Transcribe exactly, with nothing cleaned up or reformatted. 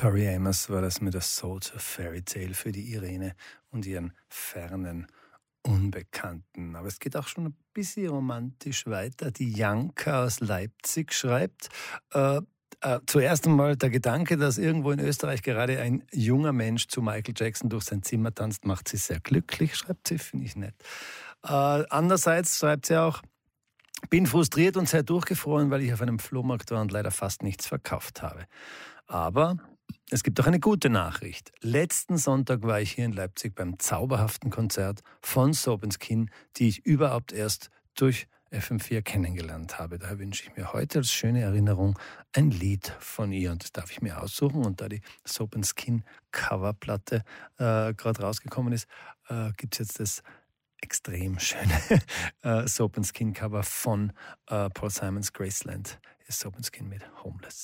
Tori Amos war das mit der Soul to Fairy Tale für die Irene und ihren fernen Unbekannten. Aber es geht auch schon ein bisschen romantisch weiter. Die Janka aus Leipzig schreibt, äh, äh, zuerst einmal der Gedanke, dass irgendwo in Österreich gerade ein junger Mensch zu Michael Jackson durch sein Zimmer tanzt, macht sie sehr glücklich, schreibt sie, finde ich nett. Äh, andererseits schreibt sie auch, bin frustriert und sehr durchgefroren, weil ich auf einem Flohmarkt war und leider fast nichts verkauft habe. Aber es gibt auch eine gute Nachricht. Letzten Sonntag war ich hier in Leipzig beim zauberhaften Konzert von Soap and Skin, die ich überhaupt erst durch F M vier kennengelernt habe. Daher wünsche ich mir heute als schöne Erinnerung ein Lied von ihr. Und das darf ich mir aussuchen. Und da die Soap and Skin Coverplatte äh, gerade rausgekommen ist, äh, gibt es jetzt das extrem schöne äh, Soap and Skin Cover von äh, Paul Simons Graceland. Soap and Skin mit Homeless.